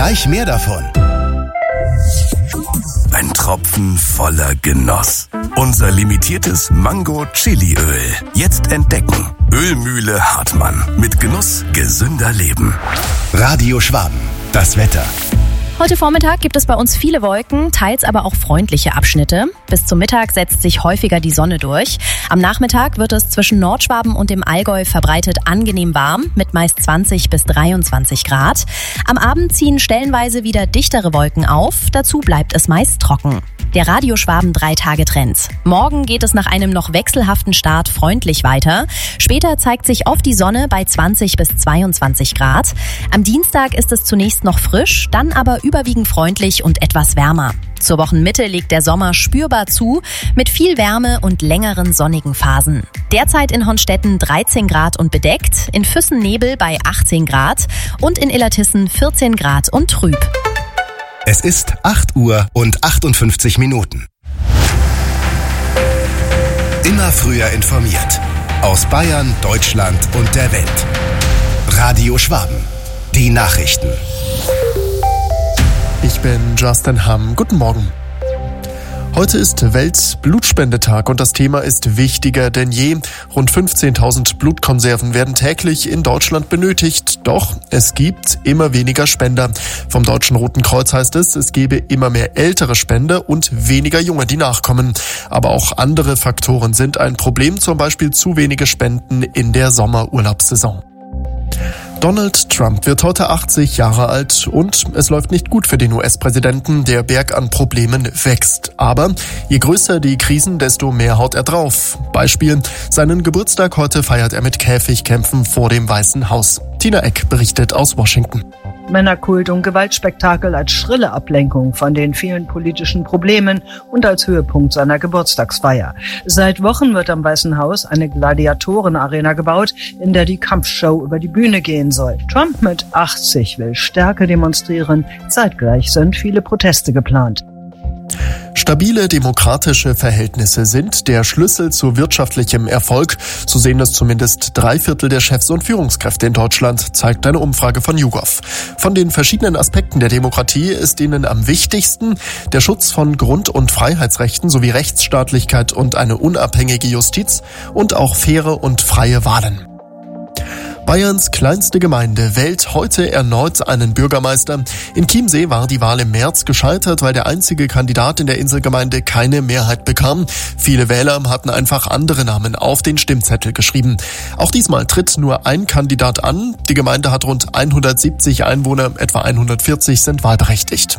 Gleich mehr davon. Ein Tropfen voller Genuss. Unser limitiertes Mango-Chili-Öl. Jetzt entdecken. Ölmühle Hartmann. Mit Genuss gesünder Leben. Radio Schwaben. Das Wetter. Heute Vormittag gibt es bei uns viele Wolken, teils aber auch freundliche Abschnitte. Bis zum Mittag setzt sich häufiger die Sonne durch. Am Nachmittag wird es zwischen Nordschwaben und dem Allgäu verbreitet angenehm warm mit meist 20 bis 23 Grad. Am Abend ziehen stellenweise wieder dichtere Wolken auf, dazu bleibt es meist trocken. Der Radio Schwaben 3-Tage-Trend. Morgen geht es nach einem noch wechselhaften Start freundlich weiter. Später zeigt sich oft die Sonne bei 20 bis 22 Grad. Am Dienstag ist es zunächst noch frisch, dann aber überwiegend freundlich und etwas wärmer. Zur Wochenmitte legt der Sommer spürbar zu, mit viel Wärme und längeren sonnigen Phasen. Derzeit in Honstetten 13 Grad und bedeckt, in Füssen Nebel bei 18 Grad und in Illertissen 14 Grad und trüb. Es ist 8 Uhr und 58 Minuten. Immer früher informiert. Aus Bayern, Deutschland und der Welt. Radio Schwaben. Die Nachrichten. Ich bin Justin Hamm. Guten Morgen. Heute ist Weltblutspendetag und das Thema ist wichtiger denn je. Rund 15.000 Blutkonserven werden täglich in Deutschland benötigt. Doch es gibt immer weniger Spender. Vom Deutschen Roten Kreuz heißt es gebe immer mehr ältere Spender und weniger Junge, die nachkommen. Aber auch andere Faktoren sind ein Problem, zum Beispiel zu wenige Spenden in der Sommerurlaubssaison. Donald Trump wird heute 80 Jahre alt und es läuft nicht gut für den US-Präsidenten. Der Berg an Problemen wächst. Aber je größer die Krisen, desto mehr haut er drauf. Beispiel: Seinen Geburtstag heute feiert er mit Käfigkämpfen vor dem Weißen Haus. Tina Eck berichtet aus Washington. Männerkult und Gewaltspektakel als schrille Ablenkung von den vielen politischen Problemen und als Höhepunkt seiner Geburtstagsfeier. Seit Wochen wird am Weißen Haus eine Gladiatorenarena gebaut, in der die Kampfshow über die Bühne gehen soll. Trump mit 80 will Stärke demonstrieren. Zeitgleich sind viele Proteste geplant. Stabile demokratische Verhältnisse sind der Schlüssel zu wirtschaftlichem Erfolg. So sehen es zumindest 3/4 der Chefs und Führungskräfte in Deutschland, zeigt eine Umfrage von YouGov. Von den verschiedenen Aspekten der Demokratie ist ihnen am wichtigsten der Schutz von Grund- und Freiheitsrechten sowie Rechtsstaatlichkeit und eine unabhängige Justiz und auch faire und freie Wahlen. Bayerns kleinste Gemeinde wählt heute erneut einen Bürgermeister. In Chiemsee war die Wahl im März gescheitert, weil der einzige Kandidat in der Inselgemeinde keine Mehrheit bekam. Viele Wähler hatten einfach andere Namen auf den Stimmzettel geschrieben. Auch diesmal tritt nur ein Kandidat an. Die Gemeinde hat rund 170 Einwohner, etwa 140 sind wahlberechtigt.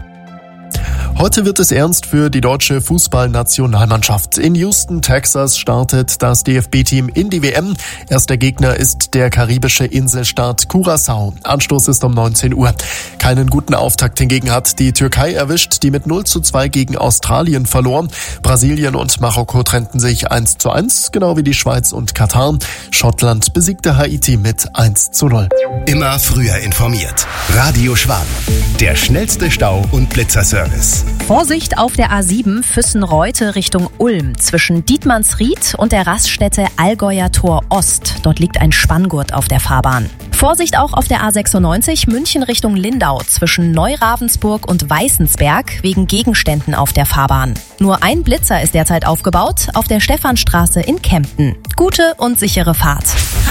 Heute wird es ernst für die deutsche Fußballnationalmannschaft. In Houston, Texas startet das DFB-Team in die WM. Erster Gegner ist der karibische Inselstaat Curaçao. Anstoß ist um 19 Uhr. Keinen guten Auftakt hingegen hat die Türkei erwischt, die mit 0:2 gegen Australien verlor. Brasilien und Marokko trennten sich 1:1, genau wie die Schweiz und Katar. Schottland besiegte Haiti mit 1:0. Immer früher informiert. Radio Schwaben. Der schnellste Stau- und Blitzerservice. Vorsicht auf der A7 Füssen-Reute Richtung Ulm zwischen Dietmannsried und der Raststätte Allgäuer Tor Ost. Dort liegt ein Spanngurt auf der Fahrbahn. Vorsicht auch auf der A96 München Richtung Lindau zwischen Neuravensburg und Weißensberg wegen Gegenständen auf der Fahrbahn. Nur ein Blitzer ist derzeit aufgebaut auf der Stephanstraße in Kempten. Gute und sichere Fahrt.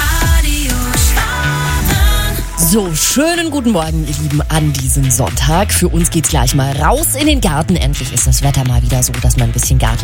So, schönen guten Morgen, ihr Lieben, an diesem Sonntag. Für uns geht's gleich mal raus in den Garten. Endlich ist das Wetter mal wieder so, dass man ein bisschen Garten